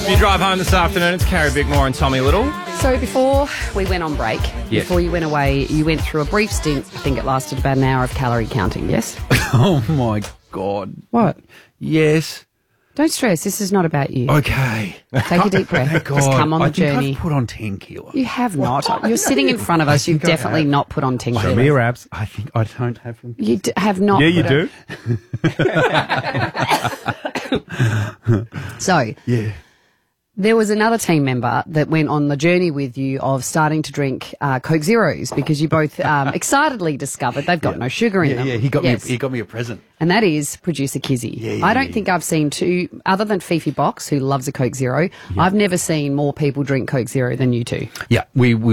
If you drive home this afternoon, it's Carrie Bickmore and Tommy Little. So before we went on break, Yes. before you went away, you went through a brief stint, I think it lasted about an hour of calorie counting, yes? Oh, my God. What? Yes. Don't stress, this is not about you. Okay. Take a deep breath. Thank God. Just come on the I think journey. I've put on 10 kilos. You have not. You're sitting in front of us. You've think I definitely have. not put on 10 Show me your kilos. abs. I think I don't have them. You have not. Yeah, you put do. So, Yeah. there was another team member that went on the journey with you of starting to drink Coke Zeros because you both excitedly discovered they've got no sugar in Yeah, them. yeah. He got Yes. me a present. And that is producer Kizzy. Yeah, I don't think I've seen two, other than Fifi Box, who loves a Coke Zero, I've never seen more people drink Coke Zero than you two. Yeah, we